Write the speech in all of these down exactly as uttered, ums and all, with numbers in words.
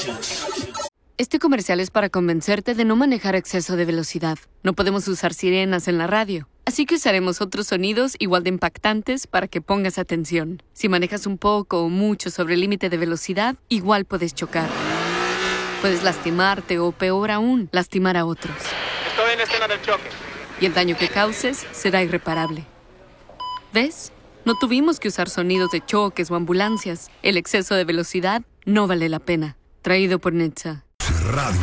Este comercial es para convencerte de no manejar a exceso de velocidad. No podemos usar sirenas en la radio, así que usaremos otros sonidos igual de impactantes para que pongas atención. Si manejas un poco o mucho sobre el límite de velocidad, igual puedes chocar. Puedes lastimarte o, peor aún, lastimar a otros. Estoy en escena del choque. Y el daño que causes será irreparable. ¿Ves? No tuvimos que usar sonidos de choques o ambulancias. El exceso de velocidad no vale la pena. Traído por Netza. Radio.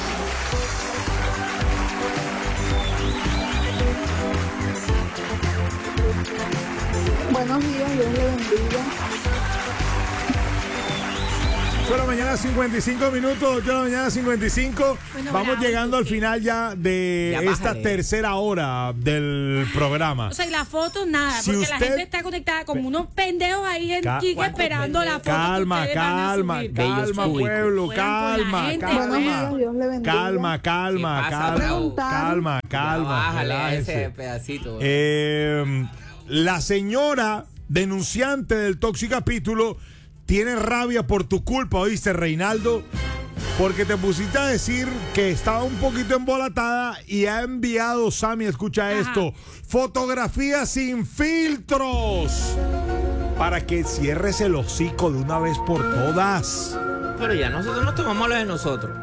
Buenos días, Dios le bendiga. ocho de la mañana, cincuenta y cinco minutos, ocho de la mañana, cincuenta y cinco. Bueno, Vamos bravo, llegando al porque- final ya de Ya esta bájale. tercera hora del programa. O sea, y la foto, nada, Si porque la usted- gente está conectada como unos pendejos ahí en Ca- Kike esperando la foto. Calma, que ustedes van a calma, subir. calma, Bellos pueblo, públicos. calma, Juegan con la gente, calma. Buenos días, Dios le bendiga. Calma, calma, ¿Qué pasa, calma, Bravo? calma, Ya calma. bájale a ese relájese. pedacito. Eh, la señora denunciante del Toxicapítulo tiene rabia por tu culpa, ¿oíste, Reinaldo? Porque te pusiste a decir que estaba un poquito embolatada y ha enviado, Sammy, escucha Ajá. esto, fotografías sin filtros para que cierres el hocico de una vez por todas. Pero ya nosotros nos tomamos lo de nosotros.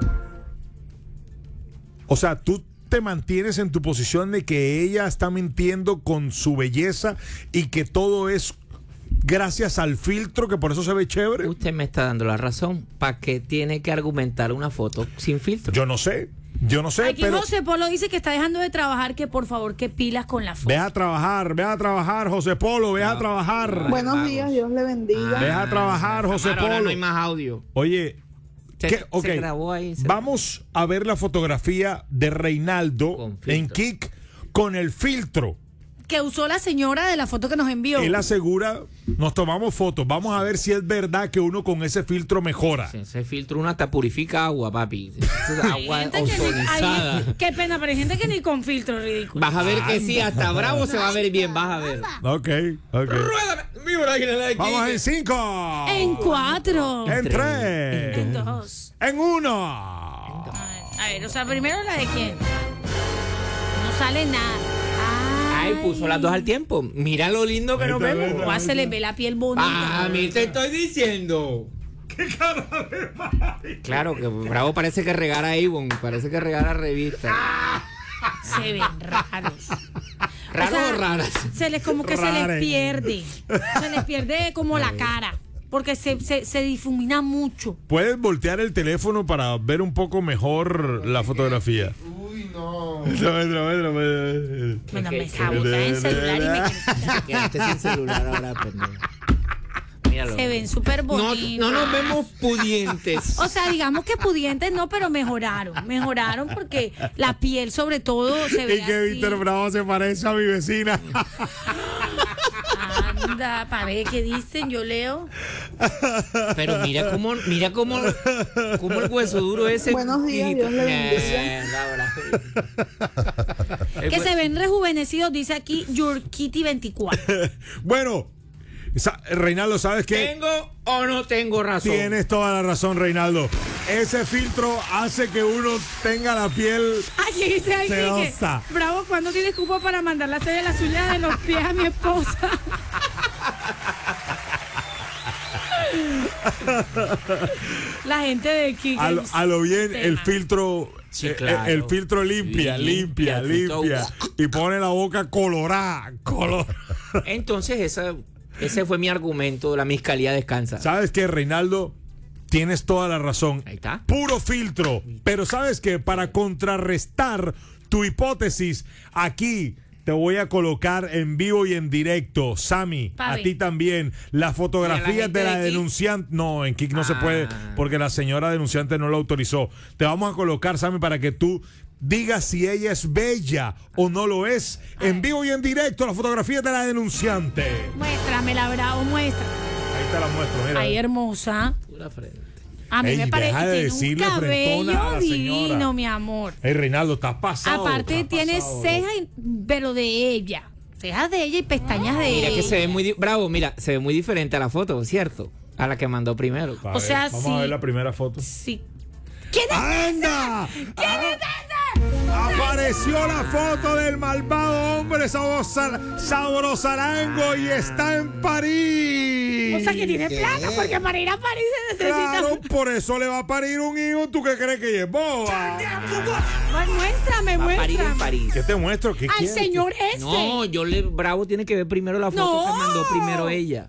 O sea, tú te mantienes en tu posición de que ella está mintiendo con su belleza y que todo es gracias al filtro, que por eso se ve chévere. Usted me está dando la razón. ¿Para qué tiene que argumentar una foto sin filtro? Yo no sé, yo no sé, Aquí pero José Polo dice que está dejando de trabajar, que por favor que pilas con la foto. ve a trabajar, ve a trabajar, José Polo, ve a trabajar. Buenos vagos. días, Dios le bendiga. Ve a trabajar, José Amaro, ahora Polo. no hay más audio. Oye, Se, ¿qué? se Ok, grabó ahí. se- vamos a ver la fotografía de Reinaldo Con filtro. en Kik con el filtro. Que usó la señora de la foto que nos envió. Él asegura, nos tomamos fotos, vamos a ver si es verdad que uno con ese filtro mejora. Se, se filtra una hasta purifica agua, papi. Eso es Hay agua gente que ni- ozonizada. hay- qué pena, pero hay gente que ni con filtro, ridículo. Vas a ver que sí, hasta Bravo se va a ver bien, vas a ver. Ok, ok. Ruédame, viva la águila de Vamos Quique. en cinco. En cuatro. En tres. En dos. En uno. A ver, a ver, o sea, primero la de quién. No sale nada. Ay, puso las dos al tiempo. Mira lo lindo que nos Vete, vemos. vete. O se le ve la piel bonita. Ah, a mí te estoy diciendo. ¿Qué cara de Claro, que Bravo parece que regala Avon, parece que regala revista. Se ven raros. ¿Raros O sea, o raras? Se les como que se Rares. les pierde. Se les pierde como la cara. Porque se, se, se difumina mucho. ¿Puedes voltear el teléfono para ver un poco mejor la fotografía? Uy, no. Bueno, me sabotea el celular y me Te quedaste sin celular ahora, pendejo. Míralo. se ven súper No, bonitos. no nos vemos pudientes. O sea, digamos que pudientes no, pero mejoraron. Mejoraron porque la piel sobre todo se ve Y que así. Víctor Bravo se parece a mi vecina. Anda, para ver qué dicen, yo leo. Pero mira cómo, mira cómo, cómo el hueso duro ese. Buenos días, Dios le bendiga. Eh, bravo, la- Que se ven rejuvenecidos, dice aquí Your Kitty veinticuatro. Bueno, sa- Reinaldo, ¿sabes qué? ¿Tengo o no tengo razón? Tienes toda la razón, Reinaldo. Ese filtro hace que uno tenga la piel. Aquí dice aquí que Sedosa. Bravo, ¿cuándo tienes cupo para mandarle a hacer las uñas de los pies a mi esposa? La gente de Kike. A lo, a lo bien, Sí, el man. filtro. Sí, eh, claro. El filtro limpia, Sí, limpia, limpia, limpia. filtro. Y pone la boca colorada. Color. Entonces, esa, ese fue mi argumento. La miscalía descansa. ¿Sabes qué, Reinaldo? Tienes toda la razón. Ahí está. Puro filtro. Pero ¿sabes qué? Para contrarrestar tu hipótesis, aquí te voy a colocar en vivo y en directo, Sammy, Pa' a ver. ti también, las fotografías gente de la de Kik? denunciante. No, en Kik no se Ah. puede porque la señora denunciante no lo autorizó. Te vamos a colocar, Sammy, para que tú digas si ella es bella o no lo es. En vivo y en directo, las fotografías de la denunciante. Muéstramela, Bravo, muestra. Ahí te la muestro, mira. Ay, hermosa. Pura frente. A mí Ey, me parece deja que de tiene un decirle frentona a cabello la señora. divino, mi amor. Ey, Reinaldo, estás pasado. Aparte estás tiene pasado, cejas, y- pero de ella. Cejas de ella y pestañas de Mira ella. que se ve muy. di- Bravo, mira, se ve muy diferente a la foto, ¿cierto? A la que mandó primero. A O ver, sea, vamos sí. a ver la primera foto. Sí. ¿Quién es? ¡Anda! ¿Quién Ah, es ese? Apareció la foto del malvado hombre sabrosa- sabrosarango y está en París. O sea, que tiene plata, porque para ir a París se necesita. Claro, por eso le va a parir un hijo. ¿Tú qué crees que es boba? Bueno, muéstrame, Va a parir en muéstrame. París. ¿Qué te muestro? ¿Qué Al quieres? señor ese. No, yo le. Bravo tiene que ver primero la foto No. que mandó primero ella.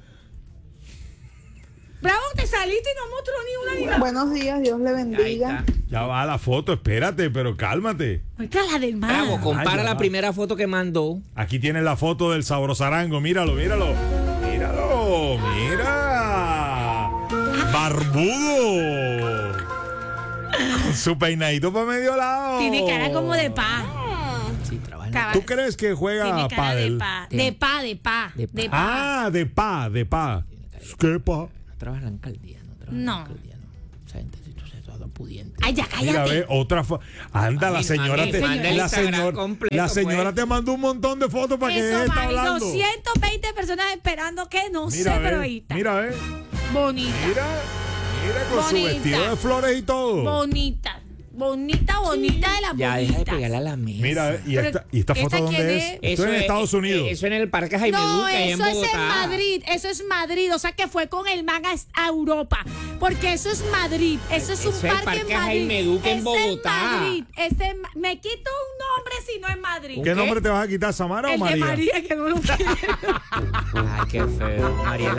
Bravo, te saliste y no mostró ni una ni nada. Buenos días, Dios le Ahí bendiga. está. Ya va la foto, espérate, pero cálmate. Muestra la del mar. Bravo, compara Ah, ya la va. primera foto que mandó. Aquí tienes la foto del sabrosarango. Míralo, míralo. Míralo, mira. Barbudo. Con su peinadito para medio lado. Tiene cara como de pa. Sí, trabaja en Cabal- ¿Tú crees que juega Tiene cara de pádel? pa. De pa, de pa. De pa. De pa. Ah, de pa, de pa. ¿Qué pa? No trabaja en la alcaldía, no trabaja en No. la alcaldía, no. Esa gente sí, tú sabes, todo pudiente. Ay, ya Mira, cállate. ve, otra foto. Anda, la Mami, señora mami, te manda el la Instagram señora, completo, la señora pues. te mandó un montón de fotos para que Eso, ella está Mari, hablando. doscientas veinte personas esperando que no Mira, sé, ve, pero ahí está. mira, ve. Bonita. Mira, mira con su Bonita. vestido de flores y todo. Bonita. Bonita, bonita de la Ya, deja de bonita. pegarle a la mesa. Mira, ve, y Pero, esta, y esta foto ¿esta dónde quién es? es? Esto es en Estados Unidos. Eso en el Parque Jaime No, Duque, ahí en eso es Bogotá. en Madrid, eso es Madrid, o sea que fue con el man a Europa, porque eso es Madrid, eso es un Eso es parque, Parque en Madrid. Jaime Duque en Es Bogotá. Madrid, es en Ma- me quito un nombre si no es Madrid. ¿Qué ¿Qué? nombre te vas a quitar, Samara o El de María? María, que no lo quiero. Ay, qué feo. Mariela